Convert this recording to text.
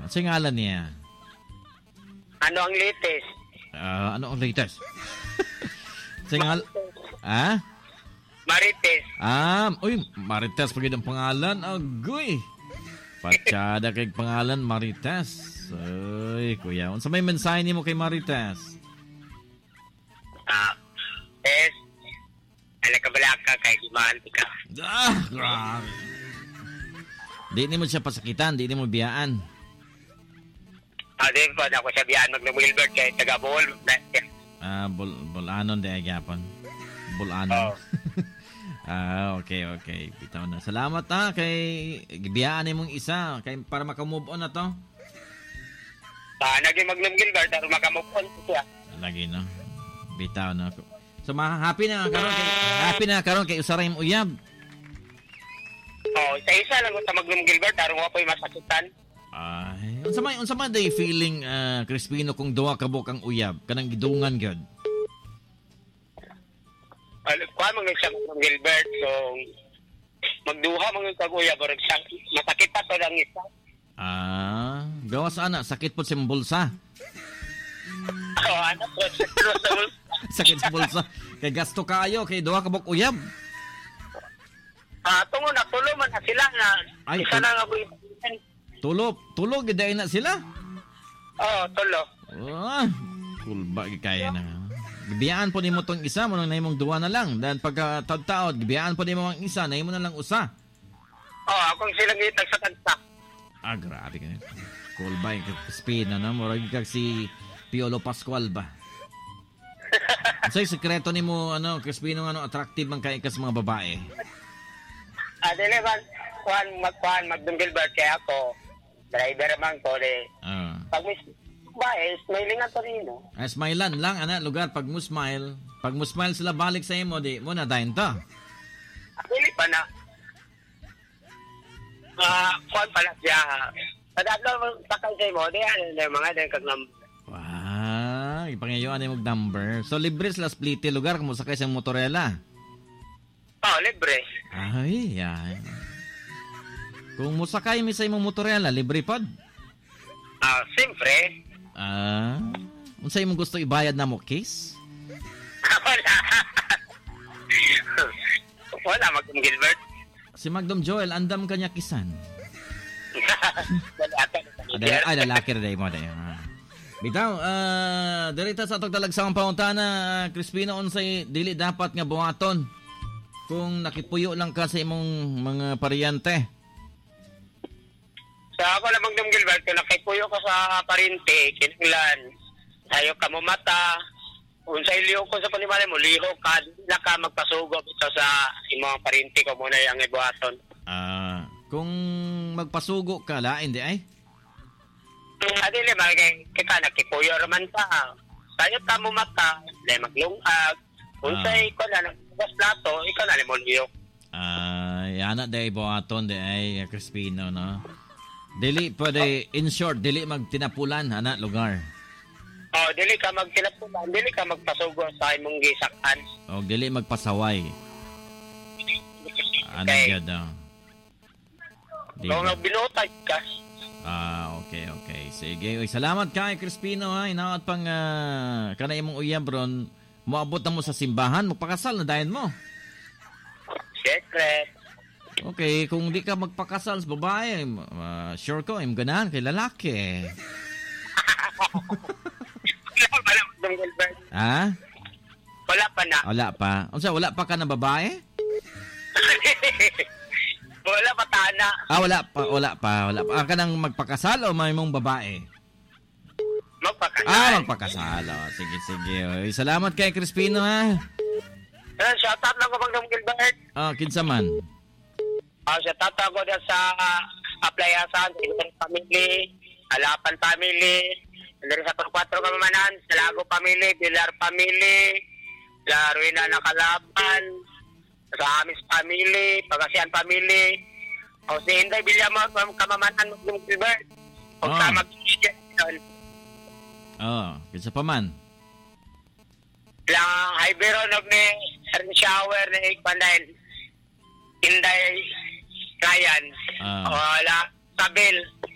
Sa ngalan niya? Ano ang latest? Ano ang latest? Sa ngalan? Marites. Uy, Marites pagid ang pangalan. Agoy. Patsyada kay pangalan Marites. Uy, kuya. Unsa may mensahe nimo kay Marites? Yes. Alakabalaka kay Iman ka. Grabe. Di mo siya pasakitan, di mo biyaan. Din po, ako siya biyaan mag-Wilbert kay taga-Bohol. Bulanon di agapon. Bulanon. Okay. Bitaw na. Salamat kay biyaan mong isa kay para maka-move on na to. Naging mag-Wilbert para maka-move on siya. Lagi no. Bitaw na ako. So happy na karon kay usaray mo uyab. Isa lang sa Magnum Gilbert aron wa po'y masakitan. Unsa man day feeling Crispino kung duwa ka buk ang uyab kanang gidungan gyud. Kuha mga siya Magnum Gilbert so magduha mga kag-uyab or masakit pa to lang isa. Gawas ana sakit po sa bulsa. Ano po sa bulsa. Sakit sa bulsa. Kay gasto kayo kay duha ka buk uyab. Tungo na tulo man na sila na ay, isa na nga po. Tulo giday na sila. Tulo. Cool ba kaya na. Gibiyaan po nimo tong isa mo nang naimong duwa na lang. Dan pagka taud-taud gibiyaan po nimo ang isa, naimo na lang usa. Akong silang gitag sa tagsa. Grabe ka. Cool ba speed na murag kag si Piolo Pascual ba. Say sekreto nimo Crispino attractive man kay kas mga babae. Dili man kuan magdungilbert kay ako. Driver man ko de. Pag may smiling ato rin, no? Smilean lang, lugar, pag mo smile sila balik sa imo, di mo na dahin to. Dili pa na. Kuan pala siya. Padadlo sakay sa imo, di mga din kag number. Ipangayuan mo number. So, libre sila spliti lugar kung sakay sa motorela. Libre. Ay, yan. Kung musakay mi sa imong motorela, libre pod? Siyempre. Unsa imong gusto ibayad na mo, case? Wala, Magdum Gilbert. Si Magdum Joel, andam kanya kisan. Lalaki rin mo dayo. Bitaw, dirita sa atong talagsang pauntana, Crispino, unsay dili dapat nga buhaton kung nakipuyo lang ka sa imong mga paryante. Sa ako lang Magdum Gilbert, kung nakipuyo ka sa parinte, kinanglan, ayaw ka mo mata, unsay liho ko sa panimalay mo, liho ka, na ka magpasugop ito sa imong parinte ko muna yung ibuhaton. Kung magpasugo ka, lain di ay? Adili, kita nakipuyo raman ta. Sayo ka mo mata, maglungag, unsay ko na, nagpas plato, ikaw na mo liho. Yana di ibuhaton di ay, Crispino, no? Dili pwede, in short, dili magtinapulan, lugar. Dili ka magtinapulan, dili ka magpasugo sa imong gisakan. Dili magpasaway. Okay. Gyud, Kung nagbinutay ka. Okay. Sige, salamat kay Crispino, ha. Inaot pang kanay imong uyab ron, moabot na mo sa simbahan, magpakasal na dayon mo. Secret. Okay, kung di ka magpakasal sa babae, sure ko, im ganahan kay lalaki. Wala pa na, Magdum Gilbert. Wala pa na. Wala pa. Wala pa ka na babae? Wala pa tana. Wala pa. Ka nang magpakasal o may mong babae? Magpakasal. Magpakasal. Sige. Salamat kay Crispino, ha. Shout out lang ko Magdum Gilbert. Kinsa man. Shout out ako dyan sa Aplayasan, Inter Family, Alapan Family, dari sa 4 Kamamanan, sa Lago Family, Pilar Family, sa Ruina na Kalaban, sa Amis Family, Pagasian Family, o si Inday Bilyamo, Kamamanan, Magdum Gilbert. O sa mag-iigyan. Kinsa pa man. Lang Hiberon of ni Ring Shower ni Ikpanain, Inday Ryan, wala, Sabil,